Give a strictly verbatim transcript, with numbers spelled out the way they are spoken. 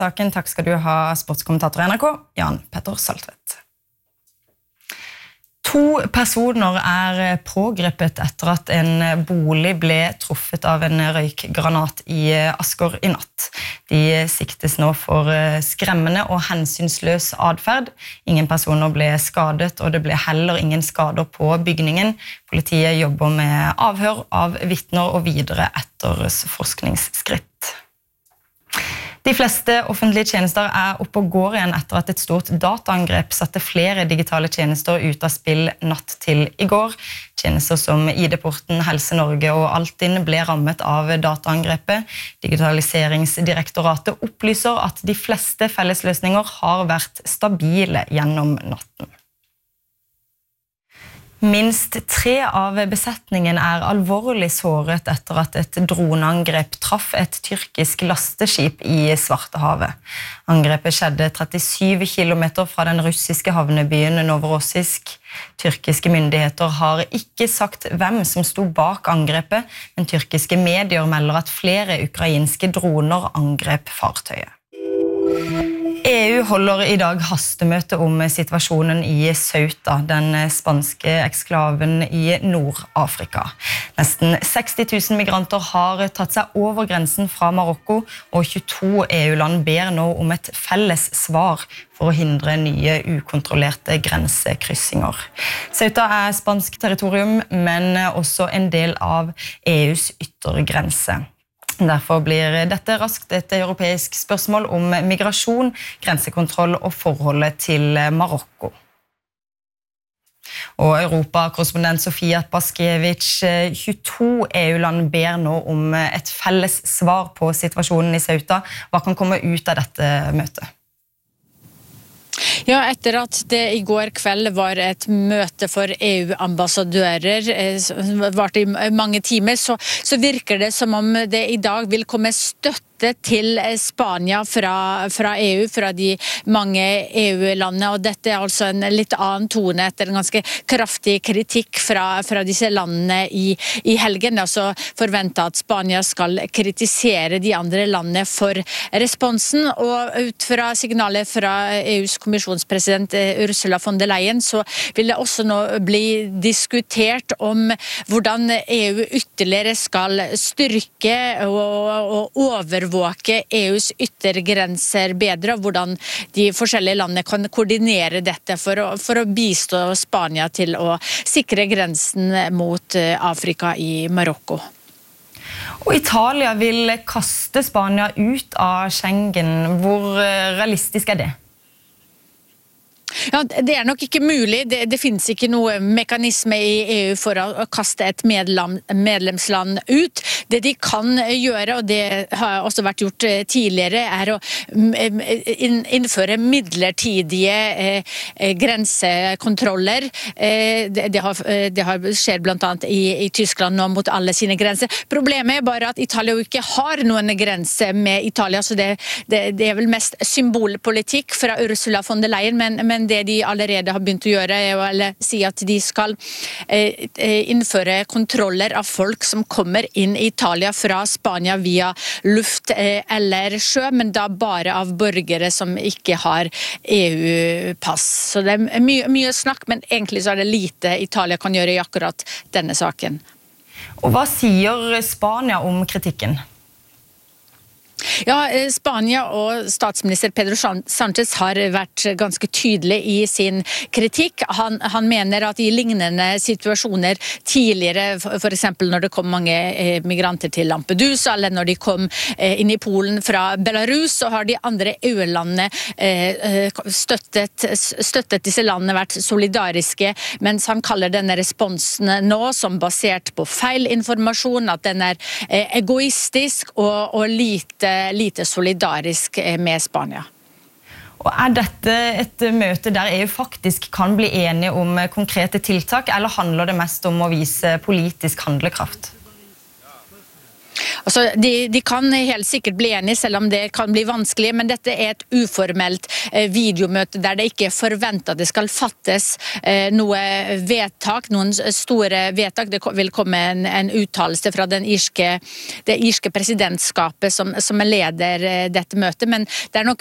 Saken, takk skal du ha, sportskommentator i N R K, Jan Petter Saltvedt. To personer er pågrepet etter at en bolig ble truffet av en røykgranat i Asker i natt. De siktes nå for skremmende og hensynsløs adferd. Ingen personer ble skadet, og det ble heller ingen skader på bygningen. Politiet jobber med avhør av vitner og videre etterforskningsskritt. De fleste offentlige tjenester er oppe og går igjen etter at et stort dataangrep satte flere digitale tjenester ut av spill natt til i går. Tjenester som I D-porten, Helse Norge og Altinn ble rammet av dataangrepet. Digitaliseringsdirektoratet opplyser at de fleste fellesløsninger har vært stabile gjennom natten. Minst tre av besetningen er alvorlig såret etter at et droneangrep traff et tyrkisk lasteskip i Svartehavet. Angrepet skjedde trettisju kilometer fra den russiske havnebyen Novorossiysk. Tyrkiske myndigheter har ikke sagt hvem som sto bak angrepet, men tyrkiske medier melder at flere ukrainske droner angrep fartøyet. E U holder I dag hastemøte om situasjonen I Ceuta, den spanske eksklaven I Nord-Afrika. Nesten seksti tusen migranter har tatt seg over grensen fra Marokko, og tjueto E U-land ber nå om et felles svar for å hindre nye ukontrollerte grensekryssinger. Ceuta er spansk territorium, men også en del av E U's yttergrense. Derfor blir dette raskt et europeisk spørsmål om migrasjon, grensekontroll og forholdet til Marokko. Og Europa-korrespondent Sofia Paskiewicz, tjueto E U-land ber nå om et felles svar på situasjonen I Ceuta. Hva kan komme ut av dette møtet? Ja, etter at det I går kveld var et møte for E U-ambassadører, som varte I mange timer, så, så virker det som om det I dag vil komme støtte til Spania fra, fra E U, fra de mange E U-landene, og dette er altså en litt annen tone etter en ganske kraftig kritikk fra, fra disse landene I, I helgen. Det er altså forventet at Spania skal kritisere de andre landene for responsen, og ut fra signalet fra E U's kommisjonspresident Ursula von der Leyen, så vil det også nå bli diskutert om hvordan E U ytterligere skal styrke og, og overvåke E U's yttergrenser bedre, og hvordan de forskjellige landene kan koordinere dette for å, for å bistå Spania til å sikre grensen mot Afrika I Marokko. Og Italia vil kaste Spania ut av Schengen. Hvor realistisk er det? Ja, det er nok ikke mulig. Det, det finnes ikke noe mekanisme I E U for å kaste et medlem, medlemsland ut. Det de kan gjøre, og det har også vært gjort tidligere, er å innføre midlertidige eh, grensekontroller. Eh, det, det, har, det har skjedd blant annet I, I Tyskland nå mot alle sine grenser. Problemet er bare at Italia ikke har noen grense med Italia, så det, det, det er vel mest symbolpolitikk fra Ursula von der Leyen, men, men det de allerede har begynt å gjøre er å eller, si at de skal eh, innføre kontroller av folk som kommer inn I Italia fra Spania via luft eh, eller sjø, men da bare av borgere som ikke har E U-pass. Så det er mye, mye snakk, men egentlig så er det lite Italia kan gjøre I akkurat denne saken. Og hva sier Spania om kritikken? Ja, Spania og statsminister Pedro Sánchez har vært ganske tydelig I sin kritikk. Han, han mener at I lignende situasjoner tidligere, for eksempel når det kom mange migranter til Lampedusa, eller når de kom inn I Polen fra Belarus, så har de andre E U-landene støttet, støttet disse landene, vært solidariske, mens han kaller denne responsen nå som basert på feil informasjon, at den er egoistisk og, og lite lite solidarisk med Spania. Og er dette et møte der E U faktisk kan bli enige om konkrete tiltak, eller handler det mest om å vise politisk handlekraft? Altså, de, de kan helt sikkert bli enige, selv om det kan bli vanskelig, men dette er et uformelt eh, videomøte der det ikke er forventet at det skal fattes eh, noe vedtak, noen store vedtak. Det vil komme en, en uttalelse fra den irske, det irske presidentskapet som, som leder eh, dette møtet, men det er nok